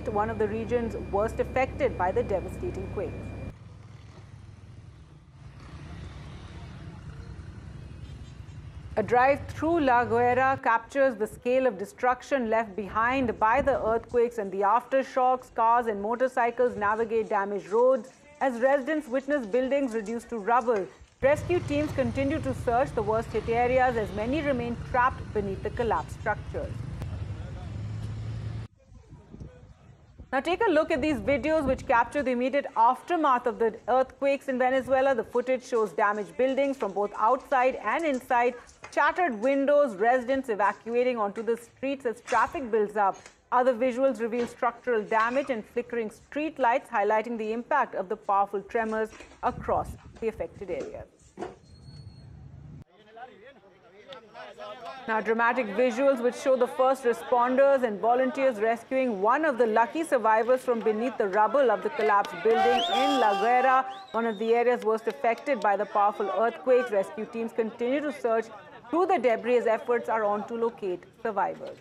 state, one of the regions worst affected by the devastating quake. A drive through La Guaira captures the scale of destruction left behind by the earthquakes and the aftershocks. Cars and motorcycles navigate damaged roads as residents witness buildings reduced to rubble. Rescue teams continue to search the worst hit areas as many remain trapped beneath the collapsed structures. Now take a look at these videos which capture the immediate aftermath of the earthquakes in Venezuela. The footage shows damaged buildings from both outside and inside, shattered windows, residents evacuating onto the streets as traffic builds up. Other visuals reveal structural damage and flickering street lights, highlighting the impact of the powerful tremors across the affected areas. Now, dramatic visuals which show the first responders and volunteers rescuing one of the lucky survivors from beneath the rubble of the collapsed building in La Guaira, one of the areas worst affected by the powerful earthquakes. Rescue teams continue to search through the debris as efforts are on to locate survivors.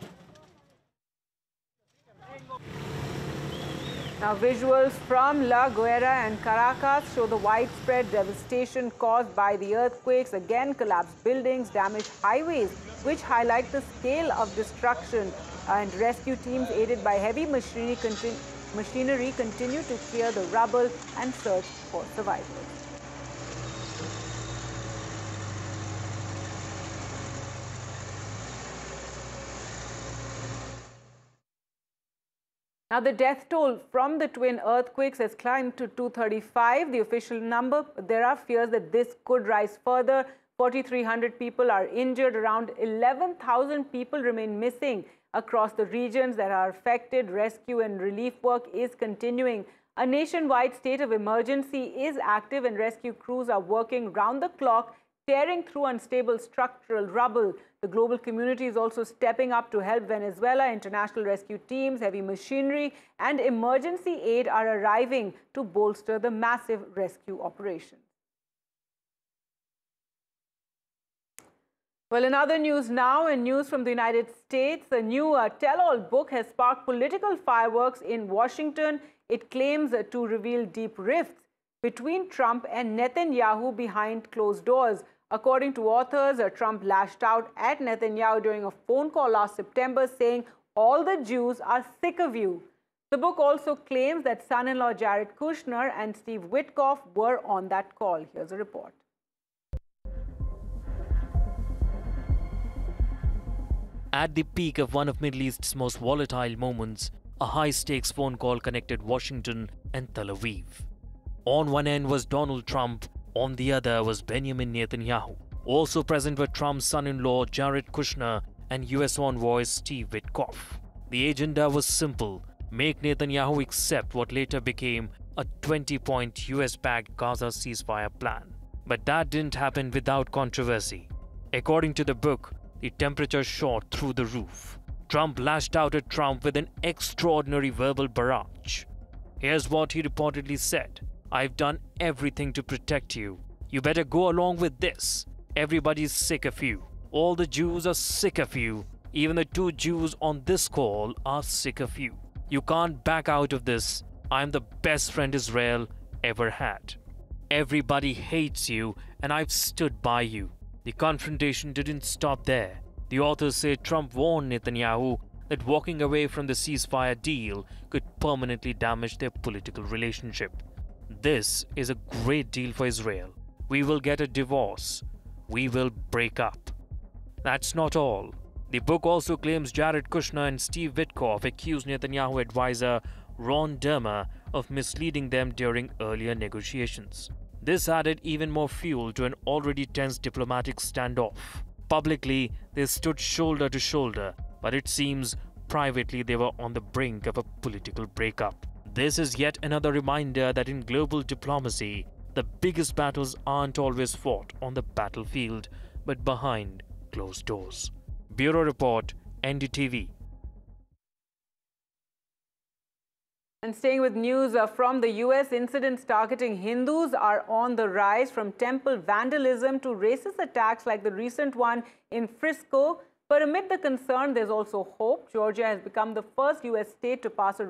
Now, visuals from La Guaira and Caracas show the widespread devastation caused by the earthquakes. Again, collapsed buildings, damaged highways, which highlight the scale of destruction. And rescue teams aided by heavy machinery continue to clear the rubble and search for survivors. Now, the death toll from the twin earthquakes has climbed to 235, the official number. There are fears that this could rise further. 4,300 people are injured. Around 11,000 people remain missing across the regions that are affected. Rescue and relief work is continuing. A nationwide state of emergency is active and rescue crews are working round the clock, tearing through unstable structural rubble. The global community is also stepping up to help Venezuela. International rescue teams, heavy machinery, and emergency aid are arriving to bolster the massive rescue operation. Well, in other news now, and news from the United States, a new tell-all book has sparked political fireworks in Washington. It claims to reveal deep rifts between Trump and Netanyahu behind closed doors. According to authors, Trump lashed out at Netanyahu during a phone call last September, saying, "All the Jews are sick of you." The book also claims that son-in-law Jared Kushner and Steve Witkoff were on that call. Here's a report. At the peak of one of Middle East's most volatile moments, a high-stakes phone call connected Washington and Tel Aviv. On one end was Donald Trump, on the other was Benjamin Netanyahu. Also present were Trump's son-in-law Jared Kushner and US envoy Steve Witkoff. The agenda was simple: make Netanyahu accept what later became a 20-point US-backed Gaza ceasefire plan. But that didn't happen without controversy. According to the book, the temperature shot through the roof. Trump lashed out at Trump with an extraordinary verbal barrage. Here's what he reportedly said: "I've done everything to protect you. You better go along with this. Everybody's sick of you. All the Jews are sick of you. Even the 2 Jews on this call are sick of you. You can't back out of this. I'm the best friend Israel ever had. Everybody hates you, and I've stood by you." The confrontation didn't stop there. The authors say Trump warned Netanyahu that walking away from the ceasefire deal could permanently damage their political relationship. "This is a great deal for Israel. We will get a divorce. We will break up." That's not all. The book also claims Jared Kushner and Steve Witkoff accused Netanyahu advisor Ron Dermer of misleading them during earlier negotiations. This added even more fuel to an already tense diplomatic standoff. Publicly, they stood shoulder to shoulder, but it seems privately they were on the brink of a political breakup. This is yet another reminder that in global diplomacy, the biggest battles aren't always fought on the battlefield, but behind closed doors. Bureau Report, NDTV. And staying with news from the US, incidents targeting Hindus are on the rise, from temple vandalism to racist attacks like the recent one in Frisco. But amid the concern, there's also hope. Georgia has become the first US state to pass a